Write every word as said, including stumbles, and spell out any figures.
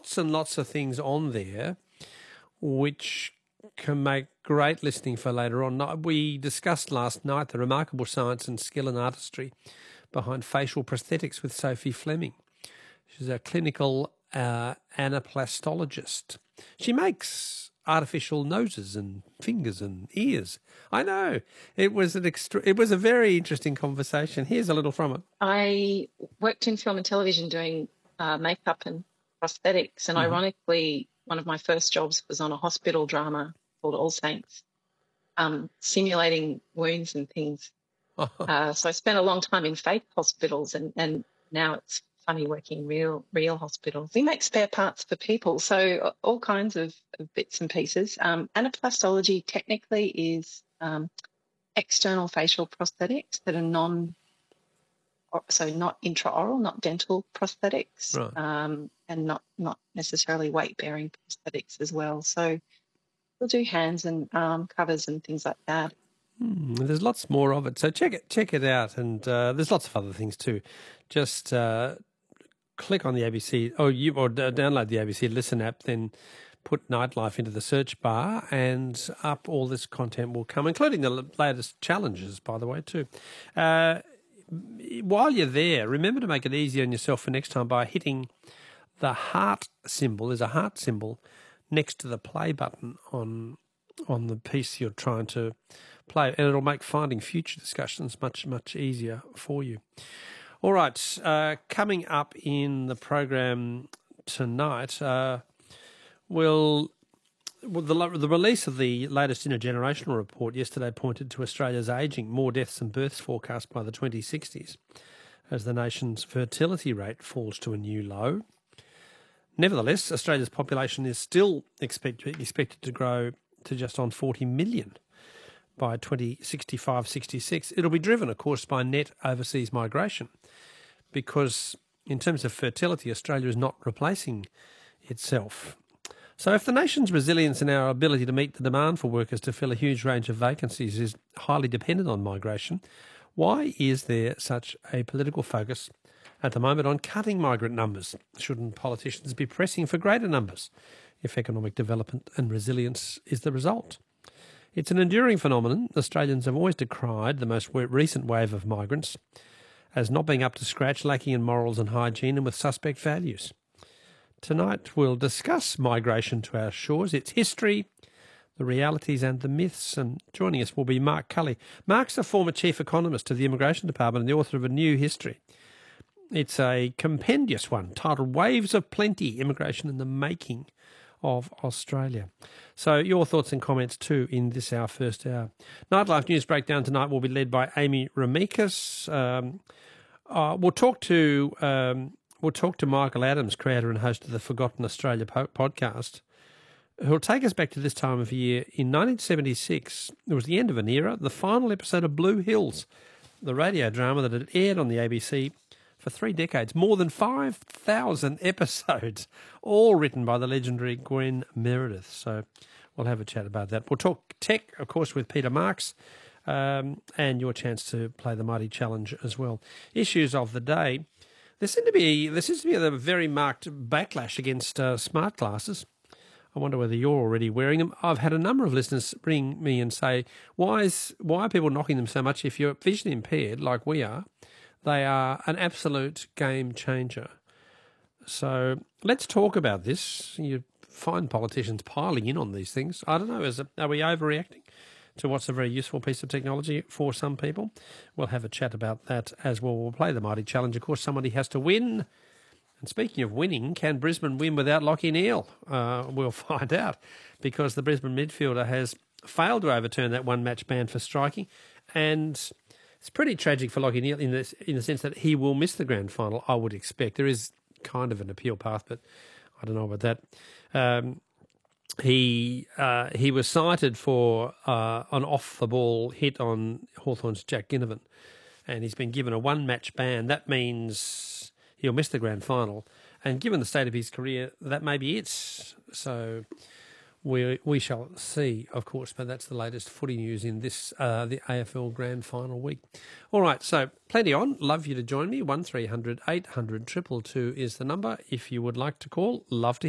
lots and lots of things on there which can make great listening for later on. We discussed last night the remarkable science and skill and artistry behind facial prosthetics with Sophie Fleming. She's a clinical uh, anaplastologist. She makes artificial noses and fingers and ears. I know. It was an extra, it was a very interesting conversation. Here's a little from it. I worked in film and television doing uh, makeup and prosthetics, and mm-hmm. ironically, one of my first jobs was on a hospital drama called All Saints, um, simulating wounds and things. uh, so I spent a long time in fake hospitals, and, and now it's funny working in real real hospitals. We make spare parts for people, so all kinds of, of bits and pieces. Um, anaplastology technically is um, external facial prosthetics that are non, so not intraoral, not dental prosthetics, right. um, and not not necessarily weight-bearing prosthetics as well. So we'll do hands and arm covers and things like that. Hmm, there's lots more of it, so check it check it out, and uh, there's lots of other things too. Just uh, click on the A B C, or you or d- download the A B C Listen app, then put Nightlife into the search bar, and up all this content will come, including the latest challenges, by the way, too. Uh, while you're there, remember to make it easier on yourself for next time by hitting the heart symbol. There's a heart symbol next to the play button on on the piece you're trying to play, and it'll make finding future discussions much, much easier for you. All right, uh, coming up in the program tonight, uh, we'll, well, the, the release of the latest intergenerational report yesterday pointed to Australia's ageing, more deaths than births forecast by the twenty sixties, as the nation's fertility rate falls to a new low. Nevertheless, Australia's population is still expect, expected to grow to just on forty million by twenty sixty-five sixty-six. It'll be driven, of course, by net overseas migration, because in terms of fertility, Australia is not replacing itself. So if the nation's resilience and our ability to meet the demand for workers to fill a huge range of vacancies is highly dependent on migration, why is there such a political focus at the moment on cutting migrant numbers? Shouldn't politicians be pressing for greater numbers if economic development and resilience is the result? It's an enduring phenomenon. Australians have always decried the most recent wave of migrants as not being up to scratch, lacking in morals and hygiene, and with suspect values. Tonight we'll discuss migration to our shores, its history, the realities and the myths, and joining us will be Mark Cully. Mark's a former chief economist of the Immigration Department and the author of A New History. It's a compendious one titled Waves of Plenty, Immigration in the Making of Australia. So your thoughts and comments too in this, our first hour. Nightlife News Breakdown tonight will be led by Amy Ramikas. Um, uh, we'll talk to um, we'll talk to Michael Adams, creator and host of the Forgotten Australia po- podcast, who'll take us back to this time of year. In nineteen seventy-six, it was the end of an era, the final episode of Blue Hills, the radio drama that had aired on the A B C for three decades, more than five thousand episodes, all written by the legendary Gwen Meredith. So we'll have a chat about that. We'll talk tech, of course, with Peter Marks, um, and your chance to play the Mighty Challenge as well. Issues of the day. There seems to be, there seems to be a very marked backlash against uh, smart glasses. I wonder whether you're already wearing them. I've had a number of listeners ring me and say, why is why are people knocking them so much? If you're vision impaired, like we are, they are an absolute game changer. So let's talk about this. You find politicians piling in on these things. I don't know, is it, are we overreacting to what's a very useful piece of technology for some people? We'll have a chat about that as well. We'll play the Mighty Challenge. Of course, somebody has to win. And speaking of winning, can Brisbane win without Lachie Neale? Uh, we'll find out, because the Brisbane midfielder has failed to overturn that one-match ban for striking, and it's pretty tragic for Lachie Neale in the, in the sense that he will miss the grand final, I would expect. There is kind of an appeal path, but I don't know about that. Um, he uh, he was cited for uh, an off-the-ball hit on Hawthorn's Jack Ginnivan, and he's been given a one-match ban. That means he'll miss the grand final, and given the state of his career, that may be it. So we we shall see, of course, but that's the latest footy news in this, uh, the A F L Grand Final week. All right, so plenty on. Love you to join me. one three hundred eight hundred two two two is the number if you would like to call. Love to